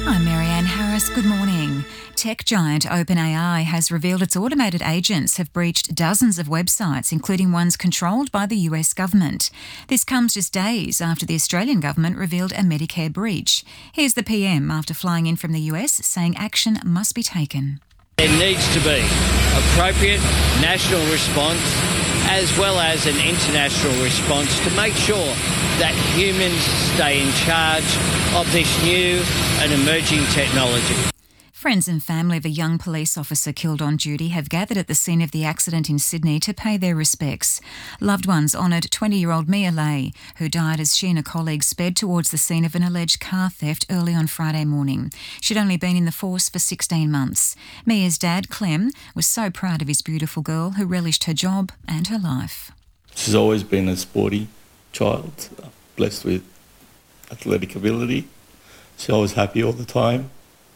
I'm Marianne Harris. Good morning. Tech giant OpenAI has revealed its automated agents have breached dozens of websites, including ones controlled by the US government. This comes just days after the Australian government revealed a Medicare breach. Here's the PM after flying in from the US saying action must be taken. There needs to be appropriate national response as well as an international response to make sure that humans stay in charge of this new and emerging technology. Friends and family of a young police officer killed on duty have gathered at the scene of the accident in Sydney to pay their respects. Loved ones honoured 20-year-old Mia Lay, who died as she and a colleague sped towards the scene of an alleged car theft early on Friday morning. She'd only been in the force for 16 months. Mia's dad, Clem, was so proud of his beautiful girl who relished her job and her life. She's always been a sporty child, blessed with athletic ability. She's always happy all the time.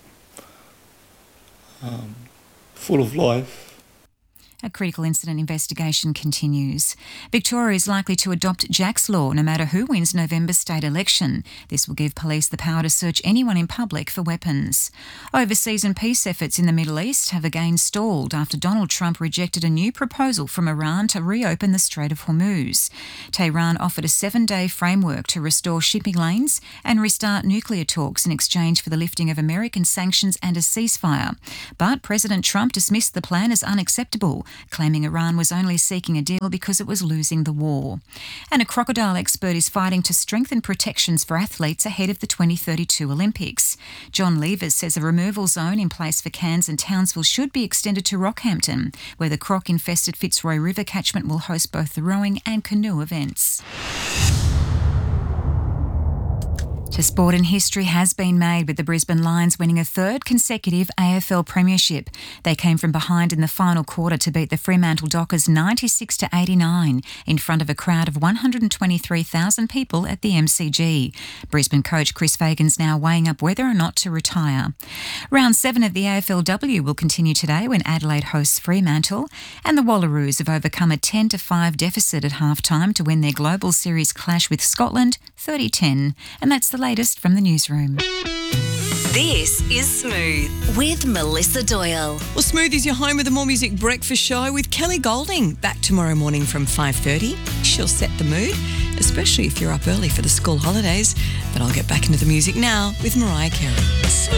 Full of life. A critical incident investigation continues. Victoria is likely to adopt Jack's Law no matter who wins November's state election. This will give police the power to search anyone in public for weapons. Overseas and peace efforts in the Middle East have again stalled after Donald Trump rejected a new proposal from Iran to reopen the Strait of Hormuz. Tehran offered a 7-day framework to restore shipping lanes and restart nuclear talks in exchange for the lifting of American sanctions and a ceasefire. But President Trump dismissed the plan as unacceptable, claiming Iran was only seeking a deal because it was losing the war. And a crocodile expert is fighting to strengthen protections for athletes ahead of the 2032 Olympics. John Levers says a removal zone in place for Cairns and Townsville should be extended to Rockhampton, where the croc-infested Fitzroy River catchment will host both the rowing and canoe events. To sport, and history has been made with the Brisbane Lions winning a third consecutive AFL premiership. They came from behind in the final quarter to beat the Fremantle Dockers 96-89 in front of a crowd of 123,000 people at the MCG. Brisbane coach Chris Fagan's now weighing up whether or not to retire. Round 7 of the AFLW will continue today when Adelaide hosts Fremantle, and the Wallaroos have overcome a 10-5 deficit at half-time to win their Global Series clash with Scotland 30-10. And that's the latest from the newsroom. This is Smooth with Melissa Doyle. Well, Smooth is your home of the More Music Breakfast Show with Kelly Golding. Back tomorrow morning from 5:30. She'll set the mood, especially if you're up early for the school holidays. But I'll get back into the music now with Mariah Carey.